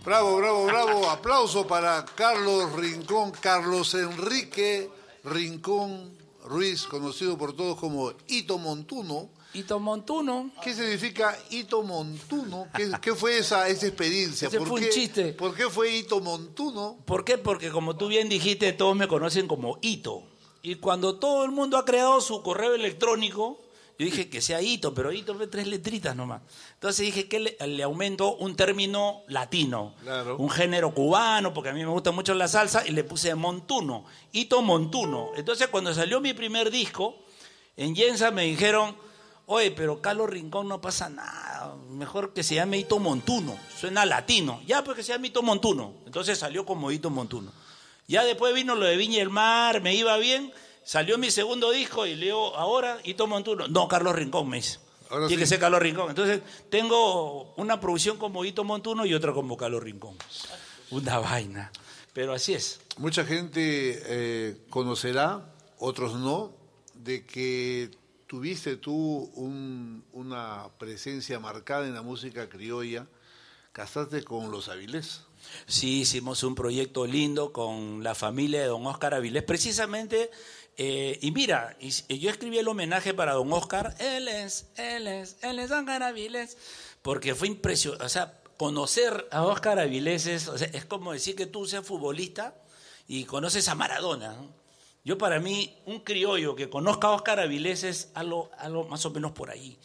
Bravo, bravo, bravo. Aplauso para Carlos Rincón, Carlos Enrique Rincón Ruiz, conocido por todos como Hito Montuno. Hito Montuno. ¿Qué significa Hito Montuno? ¿Qué fue esa experiencia? Ese fue un chiste. ¿Por qué fue Hito Montuno? ¿Por qué? Porque como tú bien dijiste, todos me conocen como Hito. Y cuando todo el mundo ha creado su correo electrónico, yo dije que sea Hito, pero Hito fue 3 letritas nomás. Entonces dije que le aumento un término latino, claro, un género cubano, porque a mí me gusta mucho la salsa, y le puse Montuno, Hito Montuno. Entonces cuando salió mi primer disco, en Yensa me dijeron, oye, pero Carlos Rincón no pasa nada, mejor que se llame Hito Montuno, suena latino. Ya, pues que se llame Hito Montuno. Entonces salió como Hito Montuno. Ya después vino lo de Viña del Mar, me iba bien, salió mi segundo disco y le digo, ahora Hito Montuno. No, Carlos Rincón, me dice. Ahora Tiene sí que ser Carlos Rincón. Entonces tengo una producción como Hito Montuno y otra como Carlos Rincón. Una vaina. Pero así es. Mucha gente conocerá, otros no, de que tuviste tú una presencia marcada en la música criolla. Casaste con los Avilés. Sí, hicimos un proyecto lindo con la familia de don Óscar Avilés, precisamente, y mira, yo escribí el homenaje para don Óscar, él es Óscar Avilés, porque fue impresionante, o sea, conocer a Óscar Avilés es como decir que tú seas futbolista y conoces a Maradona, ¿no? Yo para mí, un criollo que conozca a Óscar Avilés es algo más o menos por ahí.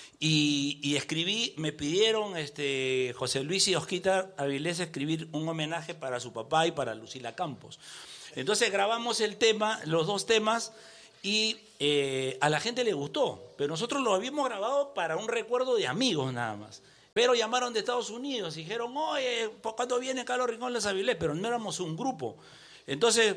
Y escribí, me pidieron José Luis y Osquita Avilés escribir un homenaje para su papá y para Lucila Campos. Entonces grabamos el tema, los 2 temas, y a la gente le gustó. Pero nosotros lo habíamos grabado para un recuerdo de amigos nada más. Pero llamaron de Estados Unidos y dijeron, oye, ¿cuándo viene Carlos Rincón Los Avilés? Pero no éramos un grupo. Entonces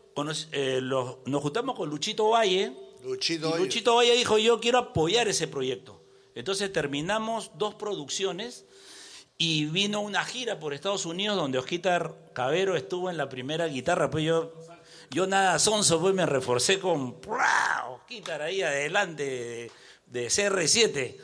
nos juntamos con Luchito Valle. Luchito Valle dijo, yo quiero apoyar ese proyecto. Entonces terminamos 2 producciones y vino una gira por Estados Unidos donde Osquitar Cabero estuvo en la primera guitarra. Pues yo nada sonso, pues me reforcé con Osquitar ahí adelante de CR7.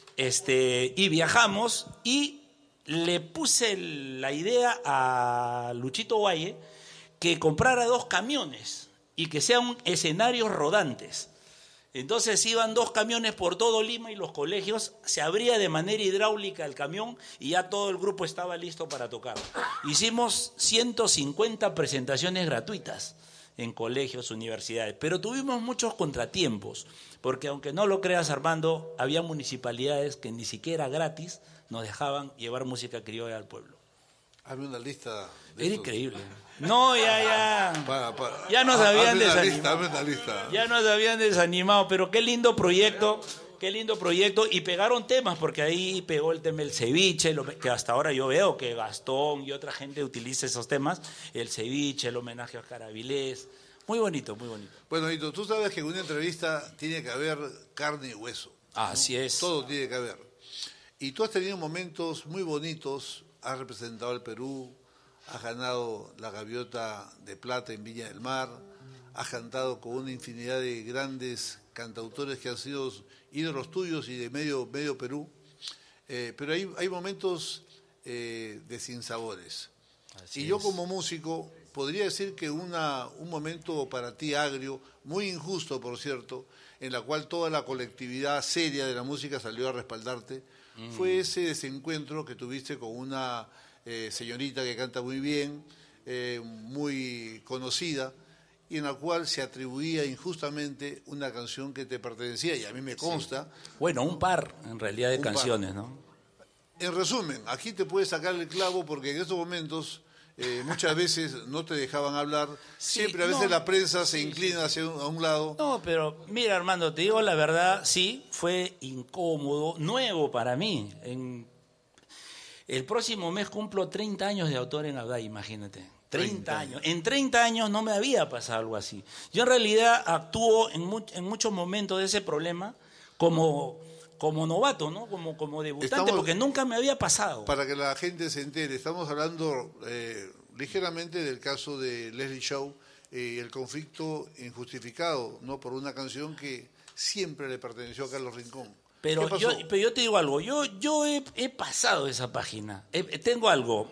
Y viajamos y le puse la idea a Luchito Valle que comprara 2 camiones y que sean escenarios rodantes. Entonces iban 2 camiones por todo Lima y los colegios, se abría de manera hidráulica el camión y ya todo el grupo estaba listo para tocar. Hicimos 150 presentaciones gratuitas en colegios, universidades, pero tuvimos muchos contratiempos, porque aunque no lo creas, Armando, había municipalidades que ni siquiera gratis nos dejaban llevar música criolla al pueblo. Hazme una lista. Era increíble. No, ya nos habían desanimado. Ya nos habían desanimado, pero qué lindo proyecto, y pegaron temas, porque ahí pegó el tema del ceviche, que hasta ahora yo veo que Gastón y otra gente utiliza esos temas, el ceviche, el homenaje a Óscar Avilés, muy bonito, muy bonito. Bueno, Hito, tú sabes que en una entrevista tiene que haber carne y hueso, ¿no? Así es. Todo tiene que haber. Y tú has tenido momentos muy bonitos, has representado al Perú, has ganado la Gaviota de Plata en Viña del Mar, has cantado con una infinidad de grandes cantautores que han sido ídolos tuyos y de medio Perú, pero hay momentos de sinsabores. Y yo como músico podría decir que un momento para ti agrio, muy injusto por cierto, en la cual toda la colectividad seria de la música salió a respaldarte, fue ese desencuentro que tuviste con una señorita que canta muy bien, muy conocida, y en la cual se atribuía injustamente una canción que te pertenecía, y a mí me consta. Sí. Bueno, un par en realidad de canciones, ¿no? En resumen, aquí te puedes sacar el clavo porque en estos momentos muchas veces no te dejaban hablar, sí, siempre a veces la prensa se inclina hacia a un lado. No, pero mira, Armando, te digo la verdad, sí, fue incómodo, nuevo para mí. El próximo mes cumplo 30 años de autor en Abday, imagínate. 30 años. En 30 años no me había pasado algo así. Yo en realidad actúo en muchos momentos de ese problema como novato, ¿no? Como debutante, porque nunca me había pasado. Para que la gente se entere, estamos hablando ligeramente del caso de Leslie Shaw, el conflicto injustificado, ¿no? Por una canción que siempre le perteneció a Carlos Rincón. Pero yo te digo algo, yo he pasado esa página. Tengo algo.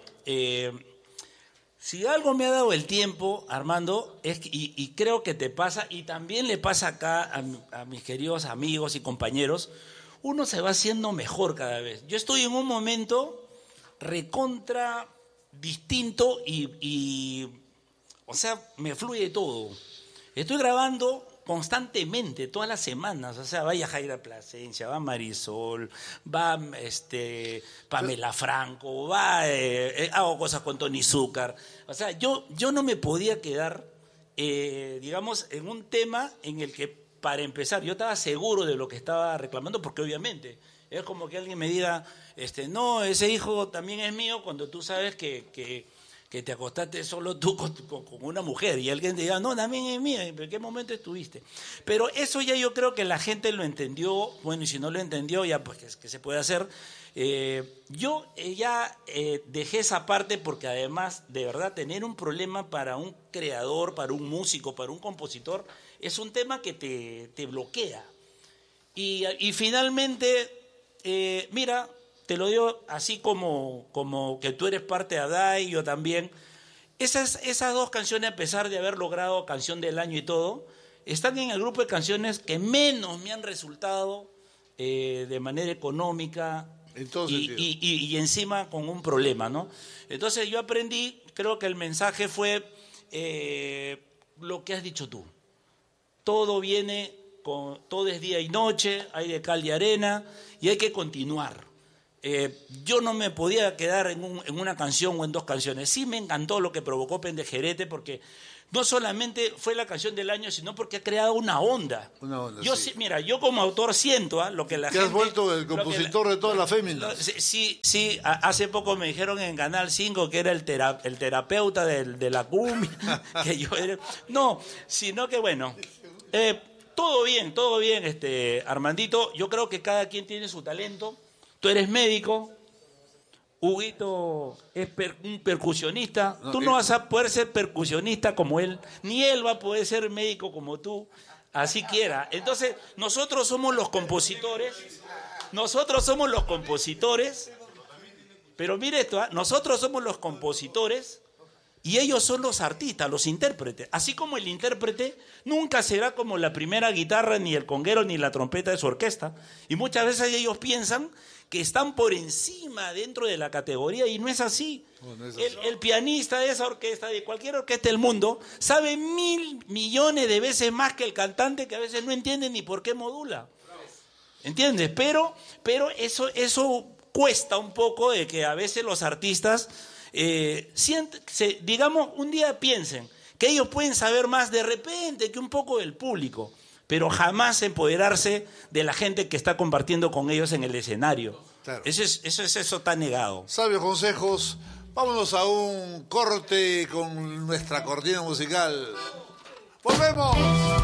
Si algo me ha dado el tiempo, Armando, y creo que te pasa, y también le pasa acá a mis queridos amigos y compañeros, uno se va haciendo mejor cada vez. Yo estoy en un momento recontra distinto y o sea, me fluye todo. Estoy grabando constantemente, todas las semanas. O sea, va Yajaira Plasencia, va Marisol, va Pamela Franco, va hago cosas con Tony Zúcar. O sea, yo no me podía quedar, digamos, en un tema en el que, para empezar, yo estaba seguro de lo que estaba reclamando, porque obviamente es como que alguien me diga, no, ese hijo también es mío, cuando tú sabes que te acostaste solo tú con una mujer, y alguien te diga, no, también es mía, ¿en qué momento estuviste? Pero eso ya yo creo que la gente lo entendió, bueno, y si no lo entendió, ya pues, ¿qué se puede hacer? Yo ya dejé esa parte, porque además, de verdad, tener un problema para un creador, para un músico, para un compositor, es un tema que te bloquea. Y finalmente, mira, te lo digo así como que tú eres parte de Adai, yo también. Esas dos canciones, a pesar de haber logrado Canción del Año y todo, están en el grupo de canciones que menos me han resultado de manera económica y encima con un problema, ¿no? Entonces yo aprendí, creo que el mensaje fue lo que has dicho tú. Todo todo es día y noche, hay de cal y arena, y hay que continuar. Yo no me podía quedar en una canción o en dos canciones. Sí me encantó lo que provocó Pendejerete, porque no solamente fue la canción del año, sino porque ha creado una onda. Yo, sí. Mira, yo como autor siento lo que la gente... Te has vuelto el compositor de todas las féminas. Sí, hace poco me dijeron en Canal 5 que era el terapeuta de la cumbia, que yo era... No, sino que bueno... todo bien, Armandito. Yo creo que cada quien tiene su talento. Tú eres médico, Huguito es un percusionista. Tú no vas a poder ser percusionista como él, ni él va a poder ser médico como tú, así quiera. Entonces, nosotros somos los compositores, pero mire esto, nosotros somos los compositores y ellos son los artistas, los intérpretes. Así como el intérprete nunca será como la primera guitarra, ni el conguero, ni la trompeta de su orquesta. Y muchas veces ellos piensan que están por encima dentro de la categoría, y no es así. No es así. El pianista de esa orquesta, de cualquier orquesta del mundo, sabe 1.000 millones de veces más que el cantante, que a veces no entiende ni por qué modula. ¿Entiendes? Pero eso cuesta un poco, de que a veces los artistas, digamos, un día piensen que ellos pueden saber más de repente que un poco del público, pero jamás empoderarse de la gente que está compartiendo con ellos en el escenario. Claro. Eso está negado. Sabios consejos. Vámonos a un corte con nuestra cortina musical. ¡Volvemos!